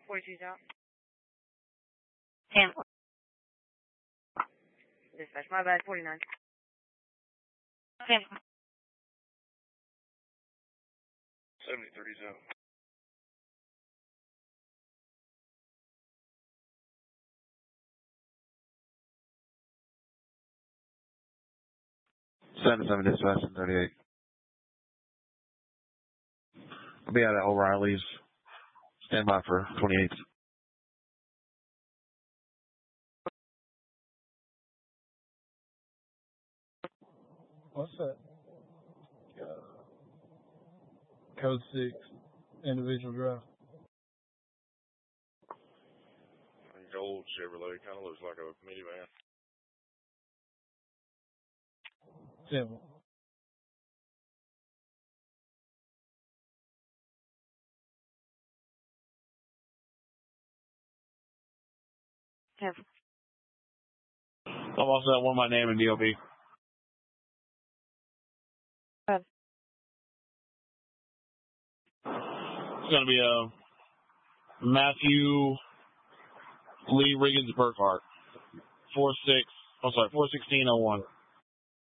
42's out. 10. Dispatch, my bad, 49. 10. 73's out. Dispatch, 38. I'll be out at O'Reilly's. Stand by for 28. What's that? Code 6, individual drive. Gold Chevrolet, kind of looks like a minivan. 7. I'm also at one of my name in DOB. It's going to be a Matthew Lee Riggins Burkhart. 41601.